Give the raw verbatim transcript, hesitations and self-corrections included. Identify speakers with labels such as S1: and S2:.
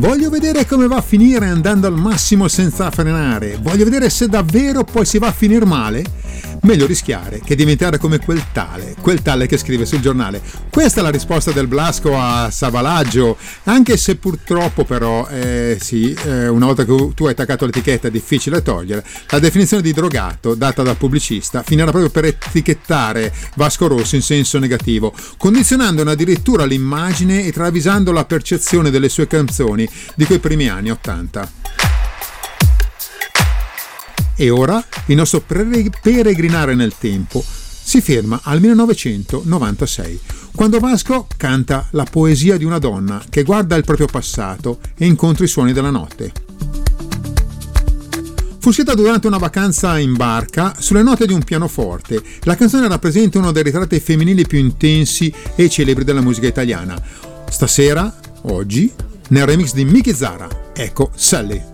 S1: Voglio vedere come va a finire andando al massimo senza frenare. Voglio vedere se davvero poi si va a finire male. Meglio rischiare che diventare come quel tale, quel tale che scrive sul giornale. Questa è la risposta del Blasco a Savalaggio, anche se purtroppo però, eh, sì, eh, una volta che tu hai attaccato l'etichetta è difficile togliere. La definizione di drogato data dal pubblicista finirà proprio per etichettare Vasco Rossi in senso negativo, condizionandone addirittura l'immagine e travisando la percezione delle sue canzoni di quei primi anni ottanta. E ora il nostro peregrinare nel tempo si ferma al millenovecentonovantasei, quando Vasco canta la poesia di una donna che guarda il proprio passato e incontra i suoni della notte. Fu scritta durante una vacanza in barca sulle note di un pianoforte. La canzone rappresenta uno dei ritratti femminili più intensi e celebri della musica italiana. Stasera, oggi, nel remix di Miki Zara, ecco Sally.